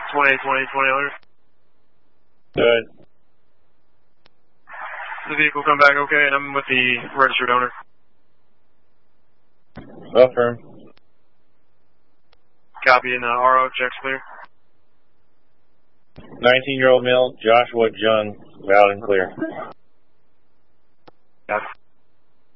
20. Good. The vehicle come back okay, and I'm with the registered owner. Affirm. Copy, and RO checks clear. 19-year-old male, Joshua Jung, loud and clear. Copy.